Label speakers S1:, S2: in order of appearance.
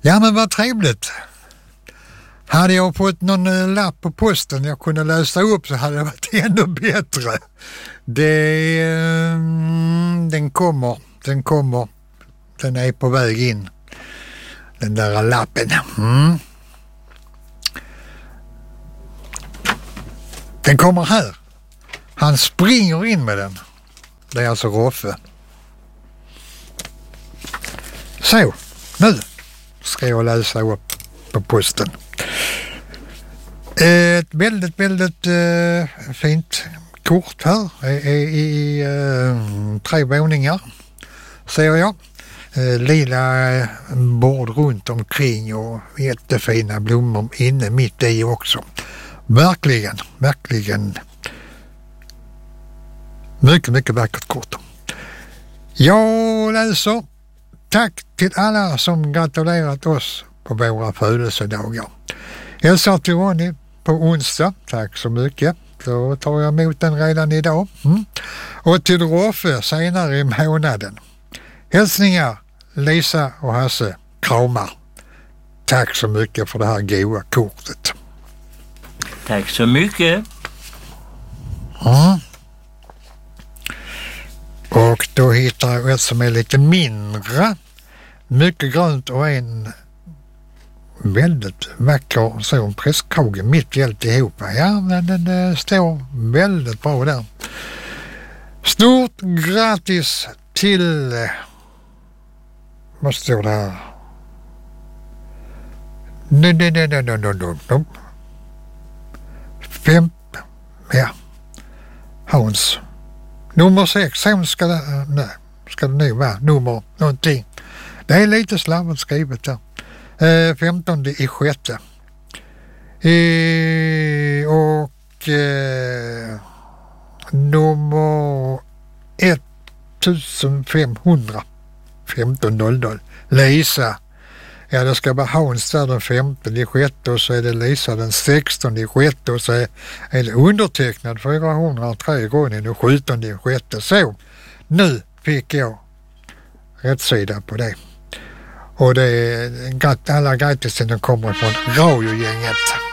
S1: Ja, men vad trevligt. Hade jag fått någon lapp på posten jag kunde läsa upp så hade det varit ännu bättre. Den kommer. Den är på väg in. Den där lappen. Den kommer här. Han springer in med den. Det är alltså Roffe. Så, nu ska jag läsa upp på posten. Ett väldigt fint kort här i 3 våningar ser jag. Lila bord runt omkring och jättefina blommor inne mitt i också. Verkligen mycket vackert kort. Jag läser: tack till alla som gratulerat oss på våra födelsedagar. Hälsar till Ronny på onsdag. Tack så mycket. Då tar jag emot den redan idag. Och till Roffe senare i månaden. Hälsningar Lisa och Hasse. Kramar. Tack så mycket för det här goda kortet.
S2: Tack så mycket.
S1: Och då hittar jag ett som är lite mindre. Mycket grönt och en väldigt vacker sån presskrage mitt i alltihopa. Ja, men den står väldigt bra där. Stort grattis till... Vad står det här? Hans. Nummer 6. Sen ska det nu vara nummer någonting. Det är lite slarvigt skrivet där. 15/6. Och nummer 1500. 1500. Lisa. Ja, det ska vara Hans där den 15/6 och så är det Lisa den 16/6 och så är det undertecknad 403 gånger den 17/6. Så, nu fick jag rätt sida på det. Och det är alla gratisarna kommer från radiogänget.